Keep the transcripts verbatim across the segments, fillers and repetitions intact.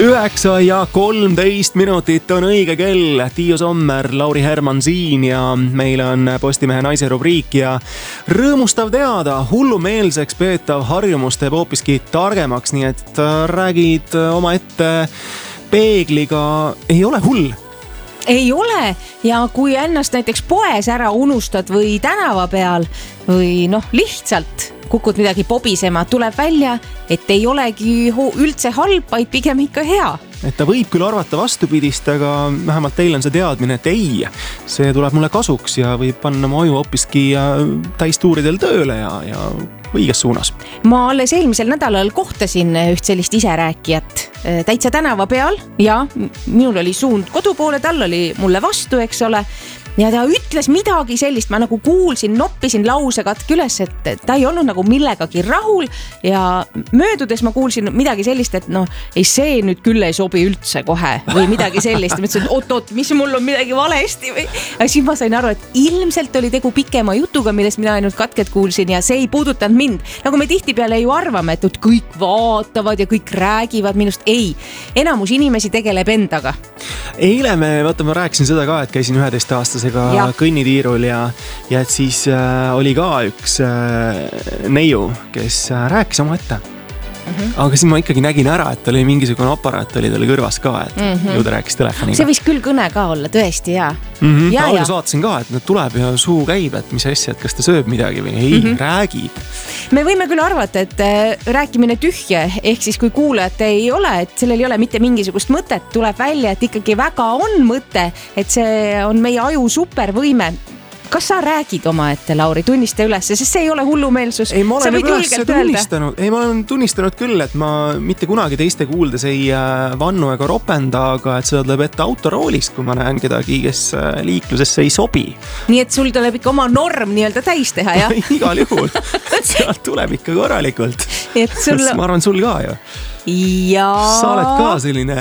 üheksa ja kolmteist minutit on õige kell. Tiiu Sommer, Lauri Herman siin ja meil on Postimehe naise rubriik ja rõõmustav teada, hullumeelseks peetav harjumus teeb hoopiski targemaks, nii et räägid oma ette peegliga, ei ole hull. Ei ole ja kui ennast näiteks poes ära unustad või tänava peal või noh, lihtsalt kukud midagi pobisema, tuleb välja, et ei olegi üldse halb, vaid pigem ikka hea. Et ta võib küll arvata vastupidist, aga vähemalt teil on see teadmine, et ei, see tuleb mulle kasuks ja võib panna mu aju hoopiski täistuuridel tööle ja, ja õiges suunas. Ma alles eelmisel nädalal kohtasin üht sellist iserääkijat täitsa tänava peal ja minul oli suund kodu poole, tal oli mulle vastu, eks ole. Ja ta ütles midagi sellist, ma nagu kuulsin, noppisin lause katki üles, et ta ei olnud nagu millegagi rahul ja möödudes ma kuulsin midagi sellist, et noh, ei see nüüd küll ei sobi üldse kohe või midagi sellist. Ma ütlesin, et oot, oot, mis mul on midagi valesti või? Ja siis ma sain aru, et ilmselt oli tegu pikema jutuga, millest mina ainult katket kuulsin ja see ei puudutanud mind. Nagu me tihtipeale ju arvame, et kõik vaatavad ja kõik räägivad minust. Ei, enamus inimesi tegeleb endaga. Eile me, vaata, ma rääkisin seda ka, et käisin üheteist aastas Ja. kõnnitiirul ja, ja et siis äh, oli ka üks äh, neiu, kes äh, rääkis oma ette. Mm-hmm. Aga siis ma ikkagi nägin ära, et oli mingisugune aparaat oli talle kõrvas ka, et mm-hmm. ju ta rääkis telefoniga. See võis küll kõne ka olla, tõesti, jaa. Mm-hmm. Ja, ma alguses vaatasin ka, et nüüd tuleb ja suu käib, et mis asja, et kas ta sööb midagi või ei, mm-hmm. räägib. Me võime küll arvata, et äh, rääkimine tühje, ehk siis kui kuulajat ei ole, et sellel ei ole mitte mingisugust mõtet, tuleb välja, et ikkagi väga on mõte, et see on meie aju supervõime. Kas sa räägid oma ette, Lauri, tunnista üles, sest see ei ole hullumeelsus. Ei, ma olen üles tunnistanud. Ei, ma olen tunnistanud küll, et ma mitte kunagi teiste kuuldes ei vannu ega ropenda, aga et seda tuleb ette autoroolist, kui ma näen kedagi, kes liiklusesse ei sobi. Nii et sul tuleb ikka oma norm nii-öelda täis teha, jah? Igal juhul. Sealt tuleb ikka korralikult. Sul... Ma arvan, sul ka ju. Ja... Sa oled ka selline...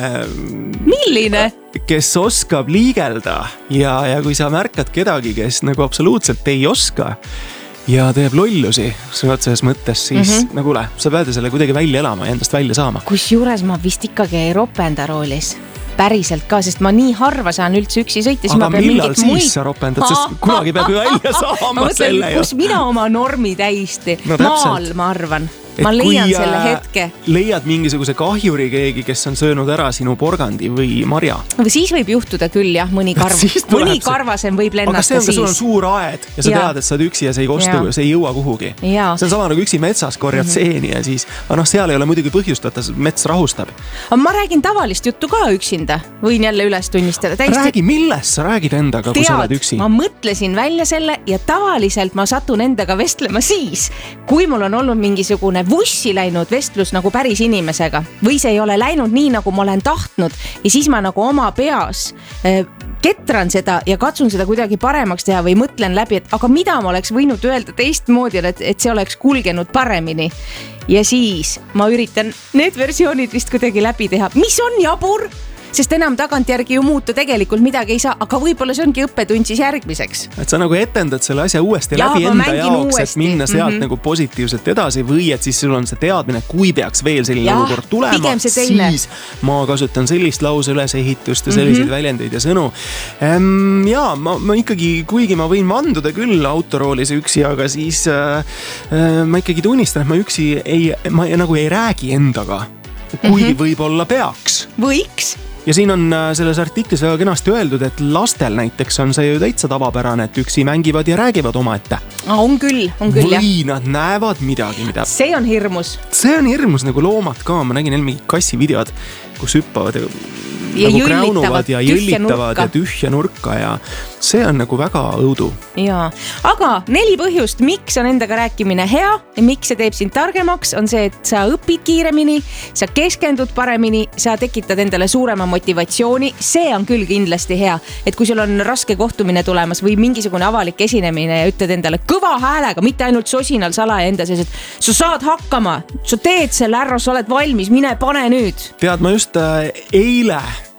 Milline? Kes oskab liigelda ja, ja kui sa märkad kedagi, kes nagu absoluutselt ei oska ja teeb lollusi sõna otseses mõttes, siis mm-hmm. nagu le, sa pead selle kuidagi välja elama ja endast välja saama. Kus juures ma vist ikkagi ei ropenda roolis. Päriselt ka, sest ma nii harva saan üldse üksi sõita. Aga millal siis muid... sa ropendad, sest kunagi peab ju välja saama ma mõtlen, selle. Kus mina oma normi täisti. No, maal, ma arvan. Ma et leian kui selle hetke. Leiad mingisuguse kahjuri keegi, kes on söönud ära sinu porgandi või marja. Või siis võib juhtuda küll, jah, mõni, karv... mõni karvasem võib lennata siis. Aga see on ka, sul on suur aed ja sa ja. tead, et sa oled üksi ja see ei kostu, ja. see ei jõua kuhugi. Ja. See on sama nagu üksi metsas korjad mm-hmm. seeni ja siis, aga noh, seal ei ole muidugi põhjustata, mets rahustab. Ma räägin tavalist juttu ka üksinda. Võin jälle üles tunnistada. Täiesti... Räägi, milles sa räägid endaga, kui sa oled üksi? Ma mõtlesin välja selle ja tavaliselt ma satun endaga vestlema siis, kui mul on olnud mingisugune vussi läinud vestlus nagu päris inimesega või see ei ole läinud nii, nagu ma olen tahtnud ja siis ma nagu oma peas äh, ketran seda ja katsun seda kuidagi paremaks teha või mõtlen läbi, et aga mida ma oleks võinud öelda teistmoodi, et, et see oleks kulgenud paremini ja siis ma üritan need versioonid vist kuidagi läbi teha, mis on jabur, sest enam tagantjärgi ju muuta tegelikult midagi ei saa, aga võib-olla see ongi õppetund siis järgmiseks. Et sa nagu etendad selle asja uuesti ja, läbi enda jaoks, uuesti. Et minna sealt mm-hmm. nagu positiivselt edasi või et siis sul on see teadmine, kui peaks veel selline olukord tulema, siis ma kasutan sellist lause ülesehitust ja selliseid mm-hmm. väljendeid ja sõnu. Ehm, ja, ma, ma ikkagi, kuigi ma võin vanduda küll autoroolis üksi, aga siis äh, ma ikkagi tunnistan, et ma üksi ei, ma nagu ei räägi endaga, kuigi mm-hmm. võib-olla peaks. Võiks. Ja siin on selles artiklis väga kenasti öeldud, et lastel näiteks on see ju täitsa tavapärane, et üksi mängivad ja räägivad oma ette. On küll, on küll, jah. Või jah. nad näevad midagi, mida... See on hirmus. See on hirmus, nagu loomad ka. Ma nägin jälle mingi kassi videod, kus hüppavad ja, ja nagu kräunuvad ja jõllitavad ja tühja nurka ja see on nagu väga õudu. Ja, aga neli põhjust, miks on endaga rääkimine hea ja miks see teeb sind targemaks, on see, et sa õpid kiiremini, sa keskendud paremini, sa tekitad endale suurema motivatsiooni, see on küll kindlasti hea, et kui sul on raske kohtumine tulemas või mingisugune avalik esinemine ja ütled endale kõva häälega, mitte ainult sosinal salaja enda sees, et sa saad hakkama, sa teed selle ära, sa oled valmis, mine pane nüüd. Tead, ma just äh, eile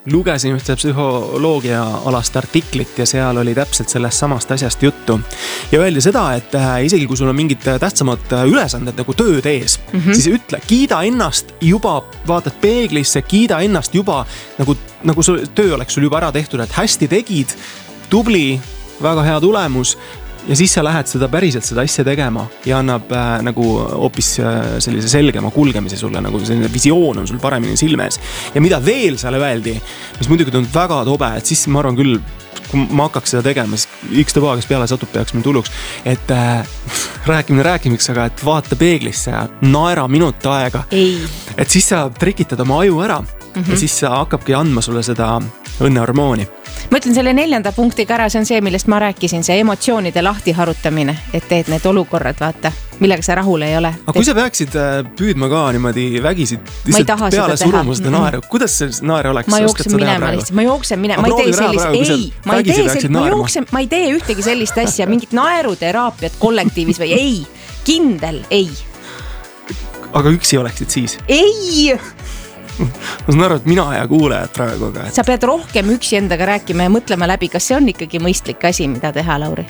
lugesin ühte psühholoogia alast artiklit ja seal oli täpselt sellest samast asjast juttu. Ja öeldi seda, et isegi kui sul on mingid tähtsamad ülesanded nagu tööd ees, mm -hmm. siis ütle, kiida ennast juba, vaatad peeglisse, kiida ennast juba nagu, nagu sul, töö oleks sul juba ära tehtud, et hästi tegid, tubli, väga hea tulemus. Ja siis sa lähed seda päriselt seda asja tegema ja annab äh, nagu hoopis äh, sellise selgema kulgemise sulle, nagu selline visioon on sul paremini silmes. Ja mida veel seal öeldi, mis muidugi tundub väga tobe, et siis ma arvan küll, kui ma hakkaks seda tegema, siis üks taba, kes peale satub, peaks mul tuluks, et äh, rääkimine rääkimiks, aga et vaata peeglisse ja naera minut aega. Ei. Et siis sa trikitad oma aju ära mm -hmm. ja siis sa hakkabki andma sulle seda õnnehormooni. Ma ütlen selle neljanda punktiga ära, see on see, millest ma rääkisin, see emotsioonide lahtiharutamine, et teed need olukorrad, vaata, millega sa rahul ei ole. Aga kui sa peaksid püüdma ka niimoodi vägisid peale suruma seda naeru, kuidas see naer oleks? Ma jooksen minema lihtsalt, ma jooksen minema, ma ei tee sellist, ei, ma ei tee sellist, ma jooksen, ma ei tee ühtegi sellist asja, mingit naeruteraapiat kollektiivis või ei, kindel, ei. Aga üksi oleksid siis? Ei! Ma saan aru, et mina ja kuulejad praegu ka. Sa pead rohkem üksi endaga rääkima ja mõtlema läbi, kas see on ikkagi mõistlik asi, mida teha, Lauri?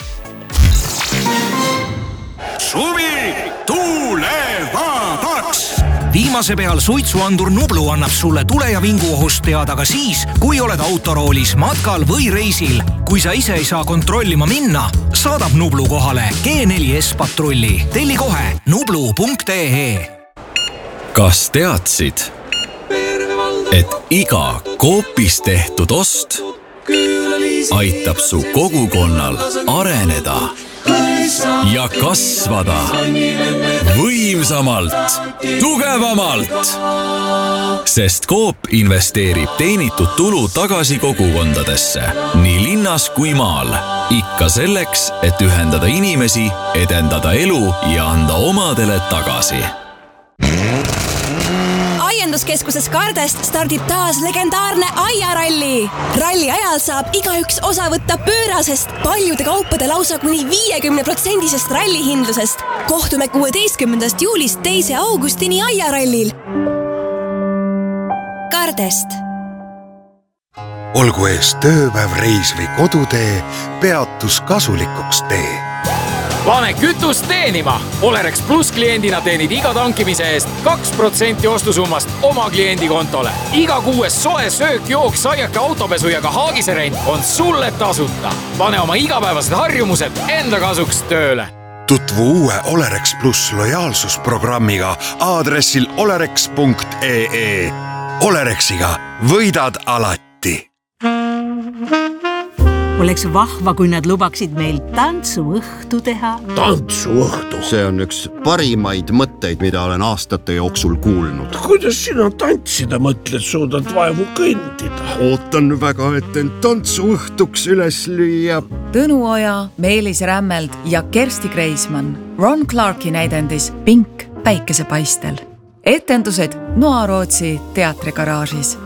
Suvi tulevadaks! Viimase peal suitsuandur Nublu annab sulle tule- ja vinguohust teada ka siis, kui oled autoroolis, matkal või reisil. Kui sa ise ei saa kontrollima minna, saadab Nublu kohale G neli S patrulli. Telli kohe nublu punkt ee. Kas teadsid, et iga Coopis tehtud ost aitab su kogukonnal areneda ja kasvada võimsamalt, tugevamalt? Sest Coop investeerib teenitud tulu tagasi kogukondadesse, nii linnas kui maal. Ikka selleks, et ühendada inimesi, edendada elu ja anda omadele tagasi. Aianduskeskuses Kardest stardib taas legendaarne aiaralli. Ralli ajal saab igaüks osa võtta pöörasest, paljude kaupade lausa kuni viiekümne protsendisest rallihindlusest. Kohtume kuueteistkümnendast juulist teise augustini aiarallil. Kardest. Olgu ees tööpäev, reis või kodutee, peatus kasulikuks tee. Pane kütus teenima! Olerex Plus kliendina teenid iga tankimise eest kaks protsenti ostusummast oma kliendi kontole. Iga kuues soe söök, jook, saiake, autopesu ja ka haagiserent on sulle tasuta. Pane oma igapäevased harjumused enda kasuks tööle. Tutvu uue Olerex Plus lojaalsusprogrammiga aadressil olerex punkt ee. Olerexiga võidad alati. Oleks vahva, kui nad lubaksid meil tantsuõhtu teha. Tantsuõhtu? See on üks parimaid mõtteid, mida olen aastate jooksul kuulnud. Kuidas sina tantsida mõtled, suudad vaevu kõndida? Ootan väga, et end tantsuõhtuks üles lüüa. Tõnu Oja, Meelis Rämmeld ja Kersti Kreismann. Ron Clarki näidendis Pink päikesepaistel. Etendused Noarootsi teatrigaraažis.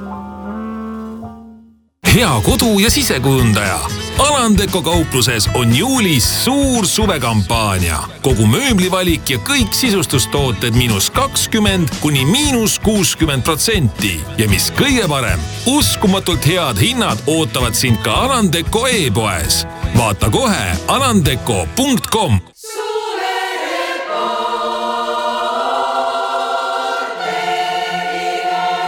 Hea kodu- ja sisekujundaja. Alandeko kaupluses on juulis suur suvekampaania. Kogu mööblivalik ja kõik sisustustooted miinus kakskümmend kuni miinus kuuskümmend protsenti. Ja mis kõige parem, uskumatult head hinnad ootavad sind ka Alandeko e-poes. Vaata kohe alandeko punkt com.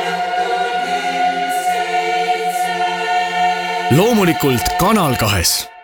Loomulikult Kanal kahes.